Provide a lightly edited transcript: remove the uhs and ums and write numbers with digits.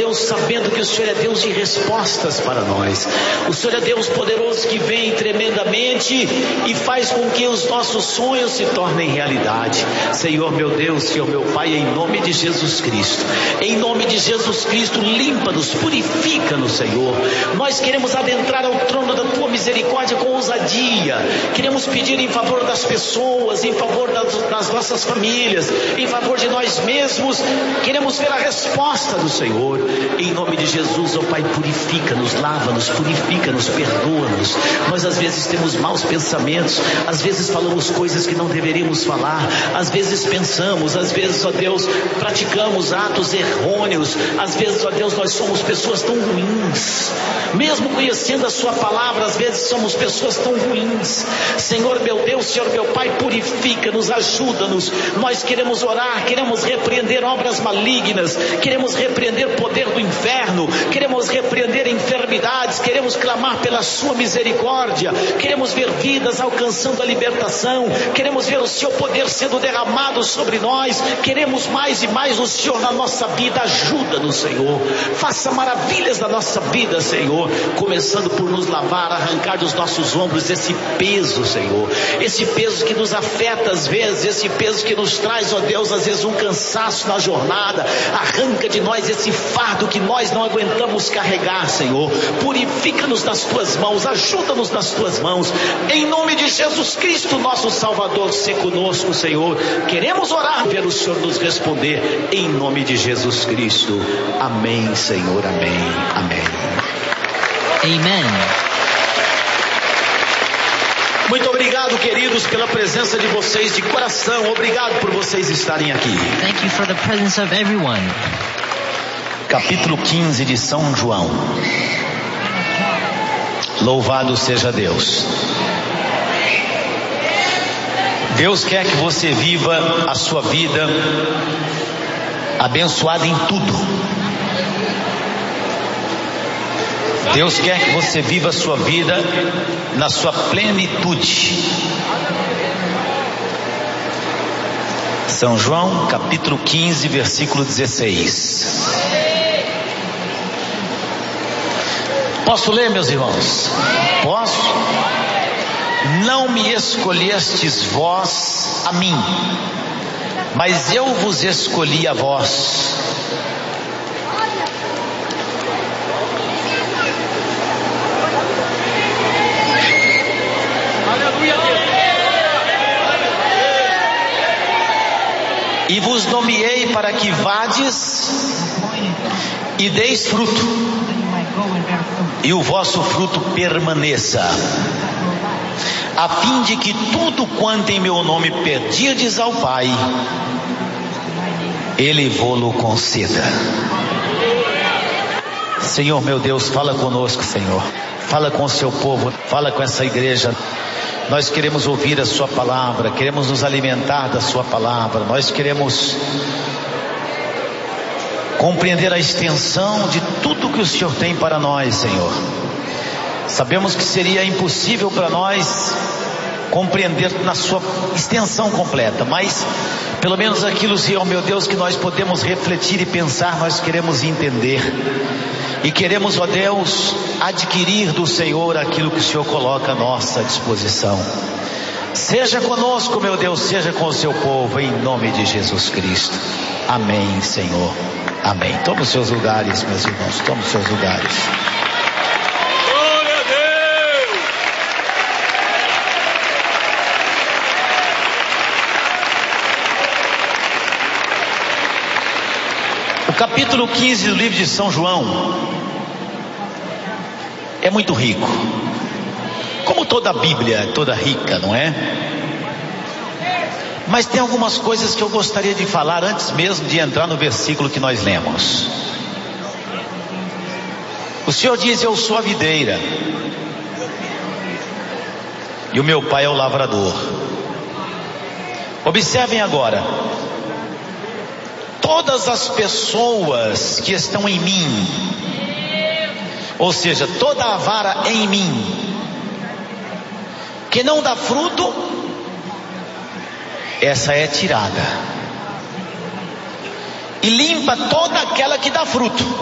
Deus, sabendo que o Senhor é Deus de respostas para nós. O Senhor é Deus poderoso que vem tremendamente e faz com que os nossos sonhos se tornem realidade. Senhor meu Deus, Senhor meu Pai, em nome de Jesus Cristo, em nome de Jesus Cristo, limpa-nos, purifica-nos, Senhor. Nós queremos adentrar ao trono da Tua misericórdia com ousadia. Queremos pedir em favor das pessoas, em favor das nossas famílias, em favor de nós mesmos. Queremos ver a resposta do Senhor. Em nome de Jesus, ó Pai, purifica-nos, lava-nos, purifica-nos, perdoa-nos. Nós às vezes temos maus pensamentos, às vezes falamos coisas que não deveríamos falar, às vezes pensamos, às vezes, ó Deus, praticamos atos errôneos, às vezes, ó Deus, nós somos pessoas tão ruins, mesmo conhecendo a Sua palavra, às vezes somos pessoas tão ruins. Senhor meu Deus, Senhor meu Pai, purifica-nos, ajuda-nos. Nós queremos orar, queremos repreender obras malignas, queremos repreender o poder do inferno, queremos repreender enfermidades, queremos clamar pela Sua misericórdia, queremos ver vidas alcançando a libertação, queremos ver o Seu poder sendo derramado sobre nós, queremos mais e mais o Senhor na nossa vida. Ajuda-nos, Senhor, faça maravilhas na nossa vida, Senhor, começando por nos lavar, arrancar dos nossos ombros esse peso, Senhor, esse peso que nos afeta às vezes, esse peso que nos traz, ó Deus, às vezes um cansaço na jornada. Arranca de nós esse fardo que nós não aguentamos carregar, Senhor. Purifica-nos nas Tuas mãos, ajuda-nos nas Tuas mãos, em nome de Jesus Cristo, nosso Salvador. Se conosco, Senhor, queremos orar, ver o Senhor nos responder, em nome de Jesus Cristo. Amém, Senhor, amém, amém. Amen. Muito obrigado, queridos, pela presença de vocês de coração. Obrigado por vocês estarem aqui. Thank you for the presence of everyone. Capítulo 15 de São João. Louvado seja Deus. Deus quer que você viva a sua vida abençoada em tudo. Deus quer que você viva a sua vida na sua plenitude. São João, capítulo 15, versículo 16. Posso ler, meus irmãos? Posso? Não me escolhestes vós a mim, mas eu vos escolhi a vós. E vos nomeei para que vades e deis fruto, e o vosso fruto permaneça, a fim de que tudo quanto em meu nome pedirdes ao Pai, Ele vô-lo conceda. Senhor meu Deus, fala conosco, Senhor. Fala com o seu povo, fala com essa igreja. Nós queremos ouvir a Sua palavra, queremos nos alimentar da Sua palavra, nós queremos compreender a extensão de tudo que o Senhor tem para nós, Senhor. Sabemos que seria impossível para nós compreender na sua extensão completa, mas pelo menos aquilo, Senhor meu Deus, que nós podemos refletir e pensar, nós queremos entender. E queremos, ó Deus, adquirir do Senhor aquilo que o Senhor coloca à nossa disposição. Seja conosco, meu Deus, seja com o seu povo, em nome de Jesus Cristo. Amém, Senhor. Amém. Tome os seus lugares, meus irmãos, tome os seus lugares. Glória a Deus! O capítulo 15 do livro de São João é muito rico, como toda a Bíblia é toda rica, não é? Mas tem algumas coisas que eu gostaria de falar antes mesmo de entrar no versículo que nós lemos. O Senhor diz: eu sou a videira e o meu Pai é o lavrador. Observem agora: todas as pessoas que estão em mim, ou seja, toda a vara em mim que não dá fruto, essa é tirada, e limpa toda aquela que dá fruto.